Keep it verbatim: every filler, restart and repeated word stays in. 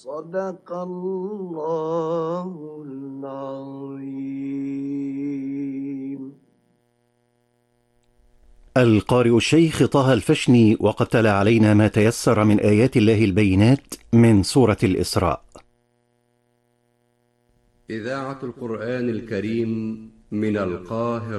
صدق الله العظيم. القارئ الشيخ طه الفشني، وقد تلا علينا ما تيسر من آيات الله البينات من سورة الإسراء. إذاعة القرآن الكريم من القاهرة.